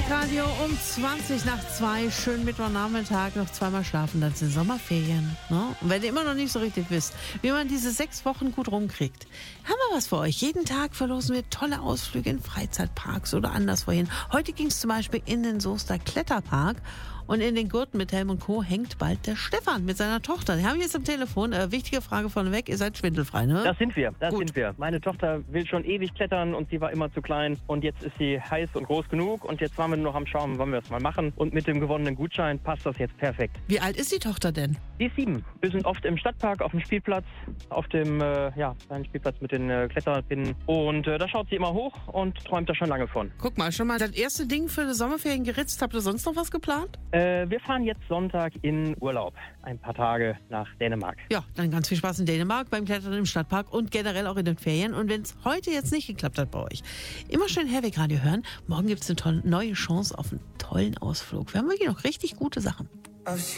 Radio um 20 nach 2. Schönen Mittwochnachmittag, noch zweimal schlafen, dann sind Sommerferien. Ne? Und wenn ihr immer noch nicht so richtig wisst, wie man diese 6 Wochen gut rumkriegt, haben wir was für euch. Jeden Tag verlosen wir tolle Ausflüge in Freizeitparks oder anderswohin. Heute ging es zum Beispiel in den Soester Kletterpark. Und in den Gurten mit Helm & Co. hängt bald der Stefan mit seiner Tochter. Die haben wir jetzt am Telefon. Wichtige Frage vorneweg, ihr seid schwindelfrei, ne? Das sind wir. Meine Tochter will schon ewig klettern und sie war immer zu klein. Und jetzt ist sie heiß und groß genug. Und jetzt waren wir nur noch am Schauen, wollen wir das mal machen. Und mit dem gewonnenen Gutschein passt das jetzt perfekt. Wie alt ist die Tochter denn? Die ist 7. Wir sind oft im Stadtpark, auf dem Spielplatz, auf dem kleinen Spielplatz mit den Kletterpinnen. Und da schaut sie immer hoch und träumt da schon lange von. Guck mal, schon mal das erste Ding für die Sommerferien geritzt. Habt ihr sonst noch was geplant? Wir fahren jetzt Sonntag in Urlaub. Ein paar Tage nach Dänemark. Ja, dann ganz viel Spaß in Dänemark, beim Klettern im Stadtpark und generell auch in den Ferien. Und wenn es heute jetzt nicht geklappt hat bei euch, immer schön Herweg-Radio hören. Morgen gibt es eine neue Chance auf einen tollen Ausflug. Wir haben wirklich noch richtig gute Sachen.